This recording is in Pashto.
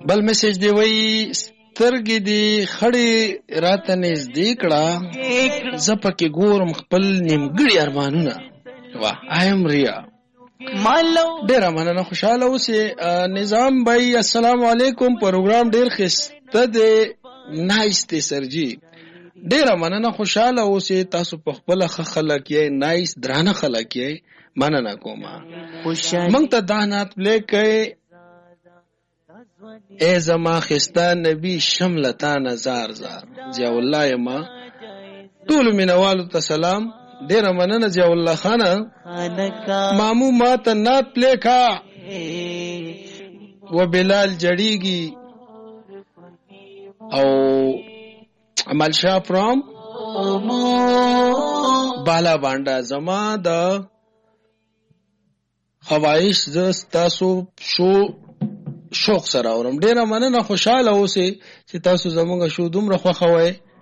بل میسج دی وی سترګې دی خړې راته نږدې کړه زه پکې ګورم خپل نیمګړي ارمانونه. واه آی ام ریا. ډیره مننه خوشاله اوسې نظام بھائی. السلام علیکم. پروګرام ډیر ښایسته دی نایس دی سرجی. ډیره مننه خوشاله اوسې تاسو په خپل ښه خلک یې نایس درانه خلک یې مننه کومه. مونږ ته دا نعت پلی کوي ای زما ښایسته نبی شملتا نزار زار. ضیاء الله یما ټولو مینوالو ته سلام. ډیره مننه ضیاء الله خانه. مامو ما ته نعت پلی کا و بلال جړیږي او عمل شاه فرام بالا بانډا. زما د خواهش ز تاسو شوق سره اورم. ډیره مننه خوشاله اوسئ چې تاسو زموږ شو دومره خوښوئ.